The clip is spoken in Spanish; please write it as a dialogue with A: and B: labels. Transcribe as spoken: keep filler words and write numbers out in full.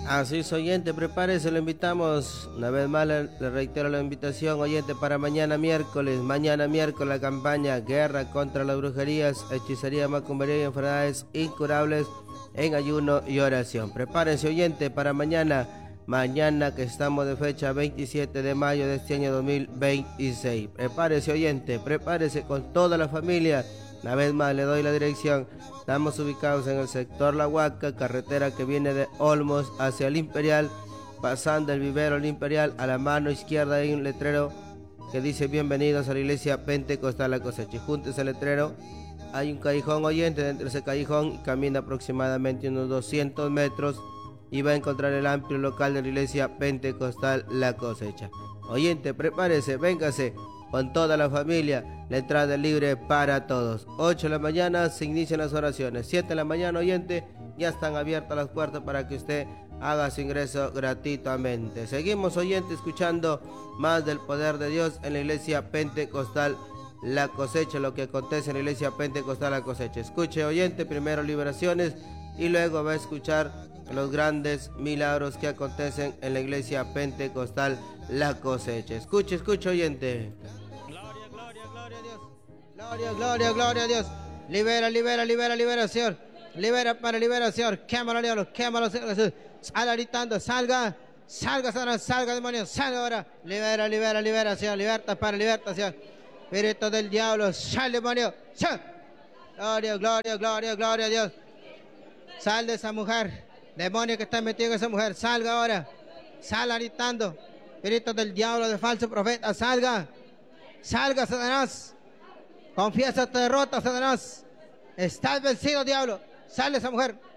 A: Así es, oyente, prepárese, lo invitamos. Una vez más le, le reitero la invitación, oyente, para mañana miércoles. Mañana miércoles la campaña Guerra contra las brujerías, hechicería, macumbería y enfermedades incurables en ayuno y oración. Prepárense, oyente, para mañana. Mañana que estamos de fecha veintisiete de mayo de este año dos mil veintiséis. Prepárese, oyente, prepárese con toda la familia. Una vez más le doy la dirección. Estamos ubicados en el sector La Huaca, carretera que viene de Olmos hacia el Imperial, pasando el vivero El Imperial. A la mano izquierda hay un letrero que dice bienvenidos a la iglesia Pentecostal La Cosecha. Y junto a ese letrero hay un callejón, oyente. Dentro de ese callejón y camina aproximadamente unos doscientos metros y va a encontrar el amplio local de la iglesia Pentecostal La Cosecha. Oyente, prepárese, véngase con toda la familia. La entrada es libre para todos. ocho de la mañana se inician las oraciones. siete de la mañana, oyente, ya están abiertas las puertas para que usted haga su ingreso gratuitamente. Seguimos, oyente, escuchando más del poder de Dios en la iglesia Pentecostal La Cosecha, lo que acontece en la iglesia Pentecostal La Cosecha. Escuche, oyente, primero liberaciones y luego va a escuchar los grandes milagros que acontecen en la iglesia Pentecostal La Cosecha. Escuche, escuche, oyente. Gloria, gloria, gloria a Dios. Gloria, gloria, gloria a Dios. Libera, libera, libera, libera, Señor. Libera para liberación. Quémalo, diablo, quémalo, Señor. Sal gritando, salga, salga, Satanás, salga, demonio, salga ahora. Libera, libera, libera, Señor. Liberta para libertación. Espíritu del diablo, sal, demonio. Sal. Gloria, gloria, gloria, gloria a Dios. Sal de esa mujer. Demonio que está metido en esa mujer, salga ahora. Sal gritando. Espíritu del diablo, de falso profeta, salga. Salga, Satanás. Confiesa tu derrota, Satanás. Estás vencido, diablo. Sal de esa mujer.